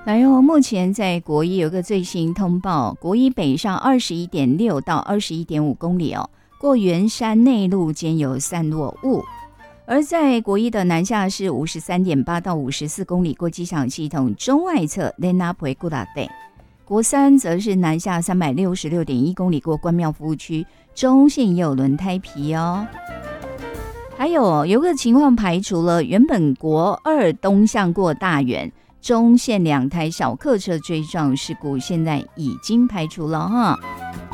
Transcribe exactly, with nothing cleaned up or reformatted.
来哦，目前在国一有个最新通报，国一北上二十一点六到二十一点五公里哦，过圆山内陆间有散落雾。而在国一的南下是五十三点八到五十四公里，过机场系统中外侧 Lenape Gulade。国三则是南下三百六十六点一公里，过关庙服务区，中线也有轮胎皮哦。还有有个情况排除了，原本国二东向过大园，中线两台小客车追撞事故，现在已经排除了哈。